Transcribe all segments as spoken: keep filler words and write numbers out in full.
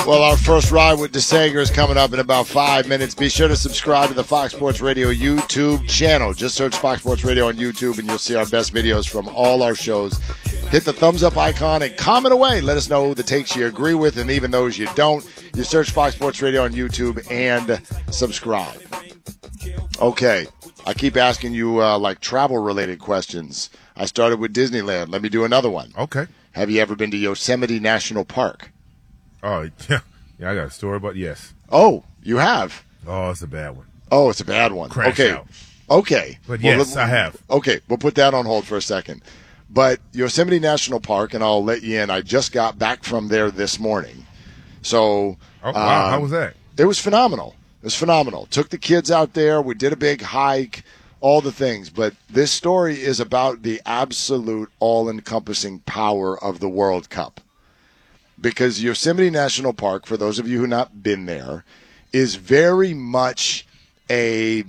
Well, our first ride with DeSager is coming up in about five minutes. Be sure to subscribe to the Fox Sports Radio YouTube channel. Just search Fox Sports Radio on YouTube, and you'll see our best videos from all our shows. Hit the thumbs up icon and comment away. Let us know the takes you agree with and even those you don't. You search Fox Sports Radio on YouTube and subscribe. Okay, I keep asking you, uh, like, travel-related questions. I started with Disneyland. Let me do another one. Okay. Have you ever been to Yosemite National Park? Oh, yeah. Yeah, I got a story about yes. Oh, you have? Oh, it's a bad one. Oh, it's a bad one. Crash okay. out. Okay. But well, yes, let, I have. Okay, we'll put that on hold for a second. But Yosemite National Park, and I'll let you in, I just got back from there this morning. So, oh, wow. uh, How was that? It was phenomenal. It was phenomenal. Took the kids out there. We did a big hike, all the things. But this story is about the absolute all-encompassing power of the World Cup. Because Yosemite National Park, for those of you who have not been there, is very much a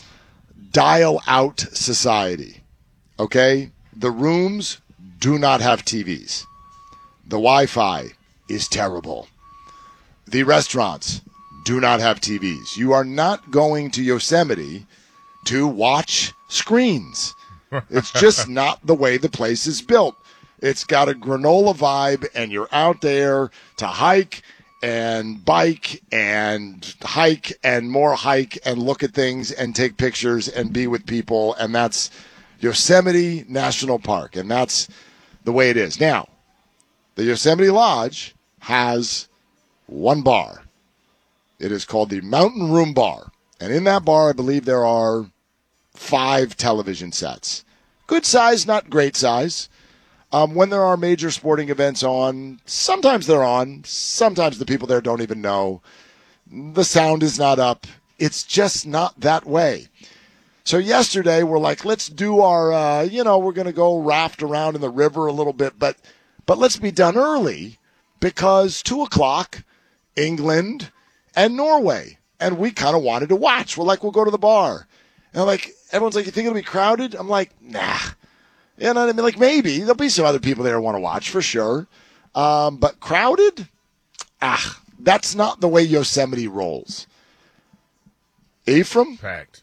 dial-out society, okay? The rooms do not have T Vs. The Wi-Fi is terrible. The restaurants do not have T Vs. You are not going to Yosemite to watch screens. It's just not the way the place is built. It's got a granola vibe, and you're out there to hike and bike and hike and more hike and look at things and take pictures and be with people, and that's Yosemite National Park, and that's the way it is. Now, the Yosemite Lodge has one bar. It is called the Mountain Room Bar, and in that bar, I believe there are five television sets. Good size, not great size. Um, when there are major sporting events on, sometimes they're on. Sometimes the people there don't even know. The sound is not up. It's just not that way. So yesterday, we're like, let's do our, uh, you know, we're going to go raft around in the river a little bit, but but let's be done early because two o'clock, England and Norway. And we kind of wanted to watch. We're like, we'll go to the bar. And I'm like, everyone's like, you think it'll be crowded? I'm like, nah. You know what I mean? Like, maybe. There'll be some other people there who want to watch, for sure. Um, but crowded? Ah, that's not the way Yosemite rolls. Ephraim? Packed.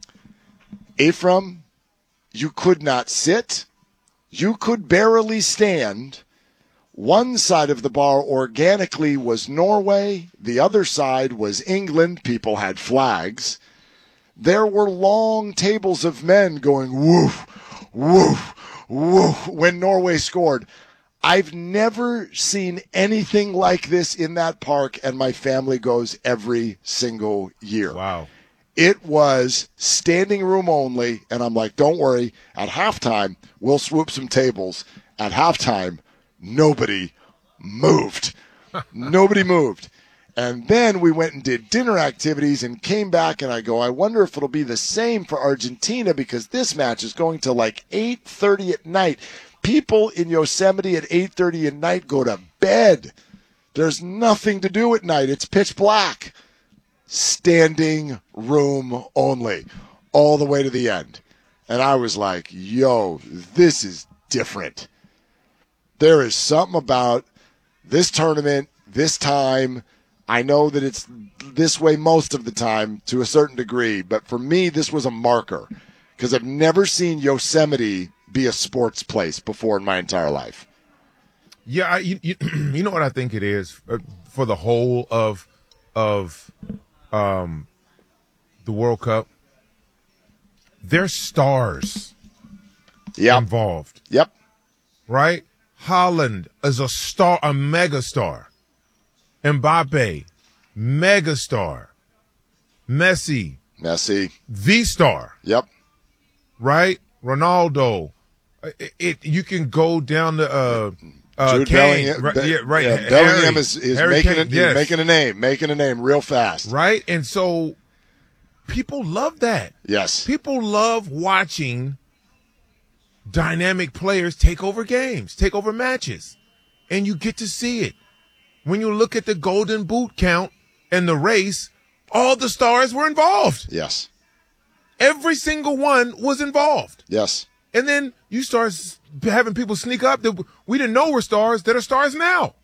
Ephraim, you could not sit. You could barely stand. One side of the bar organically was Norway. The other side was England. People had flags. There were long tables of men going, woof, woof, woof, when Norway scored. I've never seen anything like this in that park, and my family goes every single year. Wow. It was standing room only, and I'm like, don't worry. At halftime, we'll swoop some tables. At halftime, nobody moved. Nobody moved. And then we went and did dinner activities and came back, and I go, I wonder if it'll be the same for Argentina because this match is going to like eight thirty at night. People in Yosemite at eight thirty at night go to bed. There's nothing to do at night. It's pitch black. Standing room only, all the way to the end. And I was like, yo, this is different. There is something about this tournament, this time. I know that it's this way most of the time to a certain degree, but for me, this was a marker because I've never seen Yosemite be a sports place before in my entire life. Yeah, I, you, you, you know what I think it is uh, for the whole of of um, the World Cup? There's stars yep. involved. Yep. Right? Holland is a star, a mega star. Mbappe, megastar. Messi, Messi, the star. Yep. Right? Ronaldo. It, it you can go down to uh, uh, Jude Kane. Bellingham, Right, yeah, right. Yeah, Harry, Bellingham is, is making, Kane, a, yes. making a name, making a name real fast. Right? And so people love that. Yes. People love watching dynamic players take over games, take over matches, and you get to see it. When you look at the Golden Boot count and the race, all the stars were involved. Yes. Every single one was involved. Yes. And then you start having people sneak up that we didn't know were stars that are stars now.